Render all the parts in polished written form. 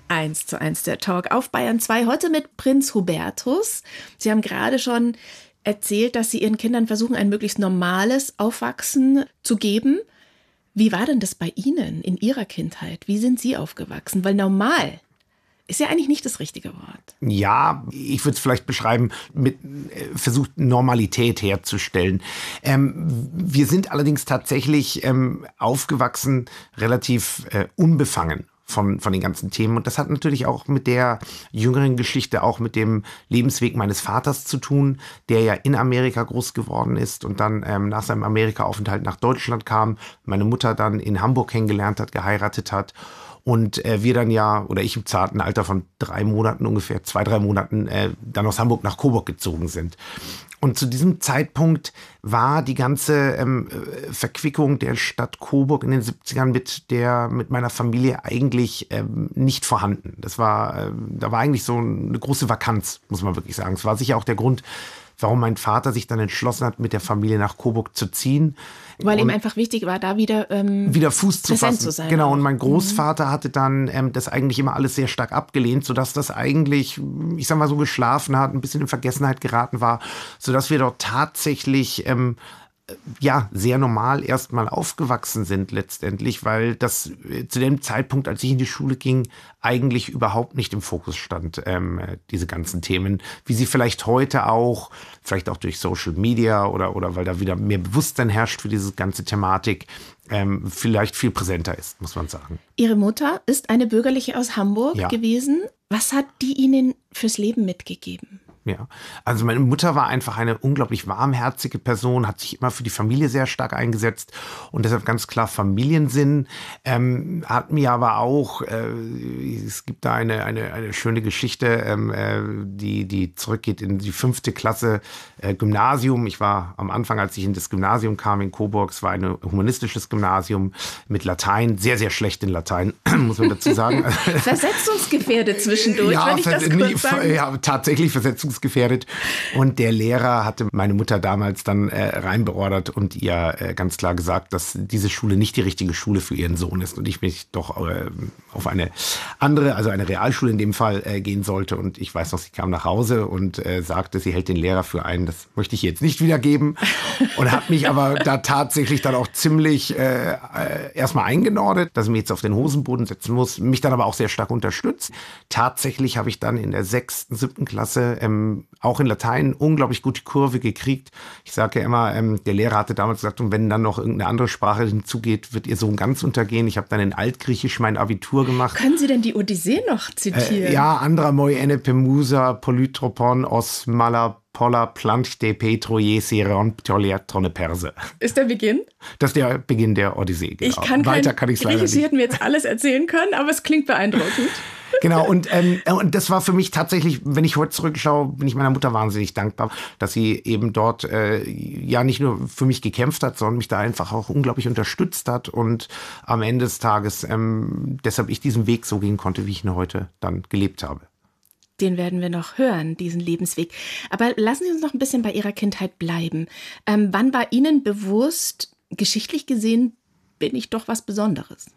1:1 der Talk auf Bayern 2, heute mit Prinz Hubertus. Sie haben gerade schon erzählt, dass Sie Ihren Kindern versuchen, ein möglichst normales Aufwachsen zu geben. Wie war denn das bei Ihnen in Ihrer Kindheit? Wie sind Sie aufgewachsen? Weil normal ist ja eigentlich nicht das richtige Wort. Ja, ich würde es vielleicht beschreiben, mit versucht Normalität herzustellen. Wir sind allerdings tatsächlich aufgewachsen relativ unbefangen von den ganzen Themen. Und das hat natürlich auch mit der jüngeren Geschichte, auch mit dem Lebensweg meines Vaters zu tun, der ja in Amerika groß geworden ist und dann nach seinem Amerika-Aufenthalt nach Deutschland kam, meine Mutter dann in Hamburg kennengelernt hat, geheiratet hat. Und wir dann oder ich im zarten Alter von 3 Monaten ungefähr, 2-3 Monaten, dann aus Hamburg nach Coburg gezogen sind. Und zu diesem Zeitpunkt war die ganze Verquickung der Stadt Coburg in den 70ern mit meiner Familie eigentlich nicht vorhanden. Da war eigentlich so eine große Vakanz, muss man wirklich sagen. Es war sicher auch der Grund, warum mein Vater sich dann entschlossen hat, mit der Familie nach Coburg zu ziehen. Weil ihm einfach wichtig war, da wieder Fuß zu fassen. Zu sein. Genau, und mein Großvater hatte dann das eigentlich immer alles sehr stark abgelehnt, sodass das eigentlich, ich sag mal so, geschlafen hat, ein bisschen in Vergessenheit geraten war, sodass wir dort tatsächlich sehr normal erstmal aufgewachsen sind letztendlich, weil das zu dem Zeitpunkt, als ich in die Schule ging, eigentlich überhaupt nicht im Fokus stand, diese ganzen Themen, wie sie vielleicht heute auch, vielleicht auch durch Social Media oder weil da wieder mehr Bewusstsein herrscht für diese ganze Thematik, vielleicht viel präsenter ist, muss man sagen. Ihre Mutter ist eine Bürgerliche aus Hamburg gewesen. Was hat die Ihnen fürs Leben mitgegeben? Ja, also meine Mutter war einfach eine unglaublich warmherzige Person, hat sich immer für die Familie sehr stark eingesetzt und deshalb ganz klar Familiensinn. Hat mir aber auch, es gibt da eine schöne Geschichte, die zurückgeht in die 5. Klasse Gymnasium. Ich war am Anfang, als ich in das Gymnasium kam in Coburg, es war ein humanistisches Gymnasium mit Latein, sehr, sehr schlecht in Latein, muss man dazu sagen. Versetzungsgefährdet zwischendurch, wenn ich das kurz sagen. Ja, tatsächlich versetzungsgefährdet. Und der Lehrer hatte meine Mutter damals dann reinbeordert und ihr ganz klar gesagt, dass diese Schule nicht die richtige Schule für ihren Sohn ist und ich mich doch auf eine andere, also eine Realschule in dem Fall, gehen sollte. Und ich weiß noch, sie kam nach Hause und sagte, sie hält den Lehrer für einen, das möchte ich jetzt nicht wiedergeben. Und hat mich aber da tatsächlich dann auch ziemlich erstmal eingenordet, dass ich mich jetzt auf den Hosenboden setzen muss, mich dann aber auch sehr stark unterstützt. Tatsächlich habe ich dann in der 6., 7. Klasse auch in Latein unglaublich gut die Kurve gekriegt. Ich sage ja immer, der Lehrer hatte damals gesagt, und wenn dann noch irgendeine andere Sprache hinzugeht, wird ihr Sohn ganz untergehen. Ich habe dann in Altgriechisch mein Abitur gemacht. Können Sie denn die Odyssee noch zitieren? Andra moi ene pemusa polytropon os malapolla planchte petro jeseron ptoliatrone perse. Ist der Beginn? Das ist der Beginn der Odyssee. Genau. Ich kann Weiter kann ich es leider nicht. Sie hätten mir jetzt alles erzählen können, aber es klingt beeindruckend. Genau, und das war für mich tatsächlich, wenn ich heute zurückschaue, bin ich meiner Mutter wahnsinnig dankbar, dass sie eben dort nicht nur für mich gekämpft hat, sondern mich da einfach auch unglaublich unterstützt hat und am Ende des Tages deshalb ich diesen Weg so gehen konnte, wie ich ihn heute dann gelebt habe. Den werden wir noch hören, diesen Lebensweg. Aber lassen Sie uns noch ein bisschen bei Ihrer Kindheit bleiben. Wann war Ihnen bewusst, geschichtlich gesehen, bin ich doch was Besonderes?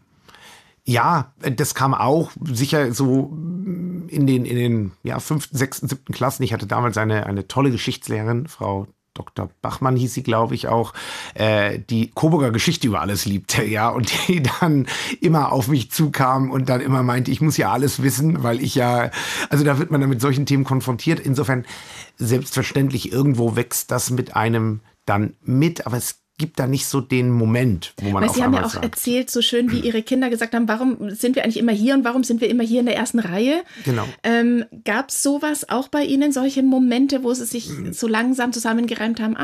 Ja, das kam auch sicher so in den 5., 6., 7. Klassen. Ich hatte damals eine tolle Geschichtslehrerin, Frau Dr. Bachmann hieß sie, glaube ich, auch, die Coburger Geschichte über alles liebte, und die dann immer auf mich zukam und dann immer meinte, ich muss ja alles wissen, weil also da wird man dann mit solchen Themen konfrontiert. Insofern selbstverständlich irgendwo wächst das mit einem dann mit, aber es gibt da nicht so den Moment, wo man Weil auf Sie haben ja einmal auch sagt, erzählt, so schön wie Ihre Kinder gesagt haben, warum sind wir eigentlich immer hier und warum sind wir immer hier in der ersten Reihe? Genau. Gab es sowas auch bei Ihnen, solche Momente, wo Sie sich so langsam zusammengereimt haben?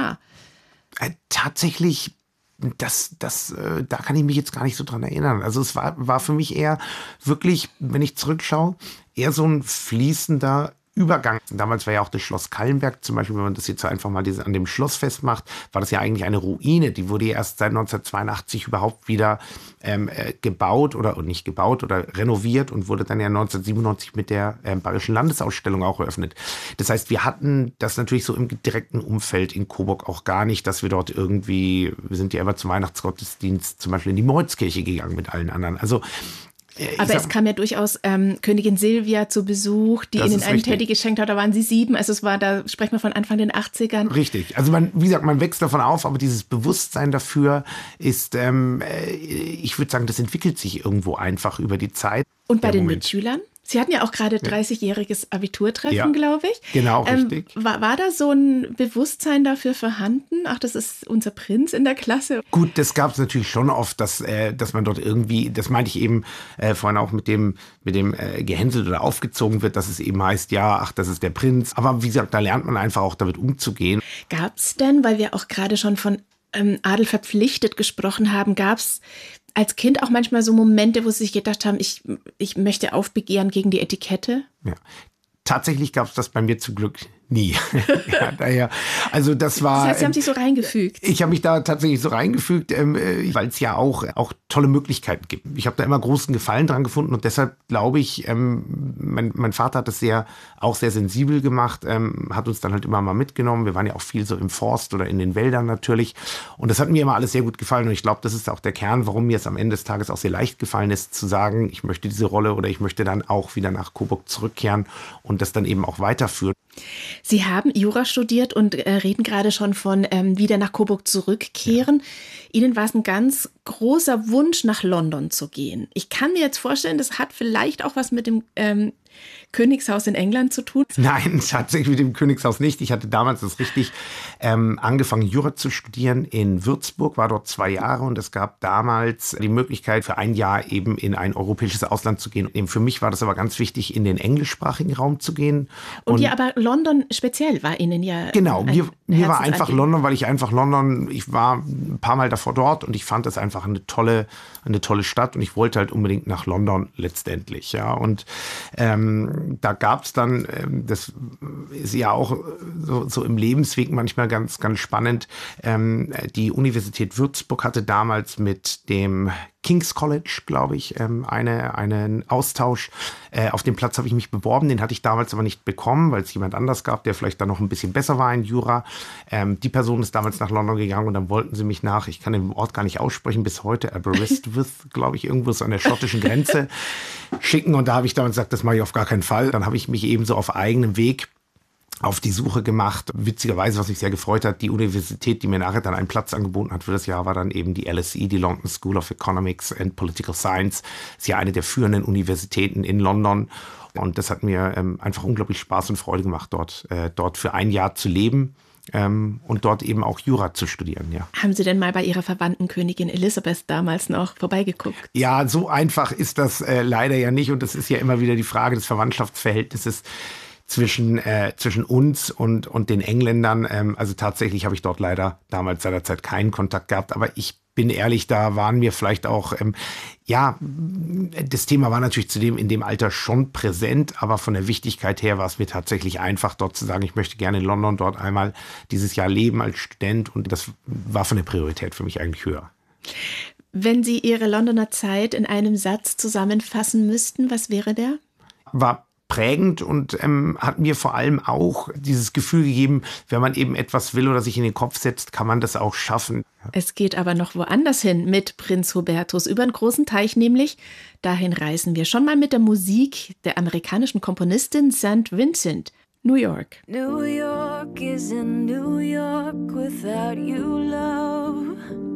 Tatsächlich, da kann ich mich jetzt gar nicht so dran erinnern. Also es war für mich eher wirklich, wenn ich zurückschaue, eher so ein fließender Übergang. Damals war ja auch das Schloss Kallenberg, zum Beispiel, wenn man das jetzt einfach mal an dem Schloss festmacht, war das ja eigentlich eine Ruine. Die wurde ja erst seit 1982 überhaupt wieder gebaut oder nicht gebaut oder renoviert und wurde dann ja 1997 mit der Bayerischen Landesausstellung auch eröffnet. Das heißt, wir hatten das natürlich so im direkten Umfeld in Coburg auch gar nicht, dass wir dort wir sind ja immer zum Weihnachtsgottesdienst zum Beispiel in die Moritzkirche gegangen mit allen anderen. Also Aber es kam ja durchaus Königin Silvia zu Besuch, die Ihnen einen Teddy geschenkt hat. Da waren Sie 7, also da sprechen wir von Anfang den 80ern. Richtig, also wie gesagt, man wächst davon auf, aber dieses Bewusstsein dafür ist, ich würde sagen, das entwickelt sich irgendwo einfach über die Zeit. Und bei den Mitschülern? Sie hatten ja auch gerade 30-jähriges Abiturtreffen, glaube ich. Genau, richtig. War da so ein Bewusstsein dafür vorhanden? Ach, das ist unser Prinz in der Klasse. Gut, das gab es natürlich schon oft, dass man dort irgendwie, das meinte ich eben vorhin auch mit dem gehänselt oder aufgezogen wird, dass es eben heißt, ja, ach, das ist der Prinz. Aber wie gesagt, da lernt man einfach auch damit umzugehen. Gab es denn, weil wir auch gerade schon von Adel verpflichtet gesprochen haben, gab es als Kind auch manchmal so Momente, wo Sie sich gedacht haben, ich möchte aufbegehren gegen die Etikette? Ja. Tatsächlich gab es das bei mir zum Glück nie. Ja, daher, also das war. Das heißt, Sie haben sich so reingefügt. Ich habe mich da tatsächlich so reingefügt, weil es ja auch tolle Möglichkeiten gibt. Ich habe da immer großen Gefallen dran gefunden und deshalb glaube ich, mein Vater hat das auch sehr sensibel gemacht, hat uns dann halt immer mal mitgenommen. Wir waren ja auch viel so im Forst oder in den Wäldern natürlich und das hat mir immer alles sehr gut gefallen und ich glaube, das ist auch der Kern, warum mir es am Ende des Tages auch sehr leicht gefallen ist, zu sagen, ich möchte diese Rolle oder ich möchte dann auch wieder nach Coburg zurückkehren und das dann eben auch weiterführen. Sie haben Jura studiert und reden gerade schon von wieder nach Coburg zurückkehren. Ja. Ihnen war es ein ganz großer Wunsch, nach London zu gehen. Ich kann mir jetzt vorstellen, das hat vielleicht auch was mit dem Königshaus in England zu tun? Nein, tatsächlich mit dem Königshaus nicht. Ich hatte damals das richtig angefangen, Jura zu studieren in Würzburg, war dort 2 Jahre und es gab damals die Möglichkeit, für 1 Jahr eben in ein europäisches Ausland zu gehen. Eben für mich war das aber ganz wichtig, in den englischsprachigen Raum zu gehen. Und ja, aber London speziell war Ihnen ja. Genau, mir war einfach London, weil ich war ein paar Mal davor dort und ich fand das einfach eine tolle Stadt und ich wollte halt unbedingt nach London letztendlich. Ja, und da gab es dann, das ist ja auch so im Lebensweg manchmal ganz, ganz spannend, die Universität Würzburg hatte damals mit dem King's College, glaube ich, einen Austausch. Auf den Platz habe ich mich beworben, den hatte ich damals aber nicht bekommen, weil es jemand anders gab, der vielleicht dann noch ein bisschen besser war in Jura. Die Person ist damals nach London gegangen und dann wollten sie mich ich kann den Ort gar nicht aussprechen, bis heute, Aberystwyth, glaube ich, irgendwo so an der schottischen Grenze schicken. Und da habe ich damals gesagt, das mache ich auf gar keinen Fall. Dann habe ich mich eben so auf eigenem Weg auf die Suche gemacht. Witzigerweise, was mich sehr gefreut hat, die Universität, die mir nachher dann einen Platz angeboten hat für das Jahr, war dann eben die LSE, die London School of Economics and Political Science. Das ist ja eine der führenden Universitäten in London. Und das hat mir einfach unglaublich Spaß und Freude gemacht, dort für 1 Jahr zu leben. Und dort eben auch Jura zu studieren, ja. Haben Sie denn mal bei Ihrer Verwandten Königin Elisabeth damals noch vorbeigeguckt? Ja, so einfach ist das leider ja nicht. Und das ist ja immer wieder die Frage des Verwandtschaftsverhältnisses zwischen uns und den Engländern. Also tatsächlich habe ich dort leider damals seinerzeit keinen Kontakt gehabt. Aber ich bin ehrlich, da waren wir vielleicht auch, das Thema war natürlich in dem Alter schon präsent, aber von der Wichtigkeit her war es mir tatsächlich einfach, dort zu sagen, ich möchte gerne in London dort einmal dieses Jahr leben als Student und das war von der Priorität für mich eigentlich höher. Wenn Sie Ihre Londoner Zeit in einem Satz zusammenfassen müssten, was wäre der? War prägend und hat mir vor allem auch dieses Gefühl gegeben, wenn man eben etwas will oder sich in den Kopf setzt, kann man das auch schaffen. Es geht aber noch woanders hin mit Prinz Hubertus, über einen großen Teich nämlich. Dahin reisen wir schon mal mit der Musik der amerikanischen Komponistin St. Vincent, New York. New York isn't New York without you, love.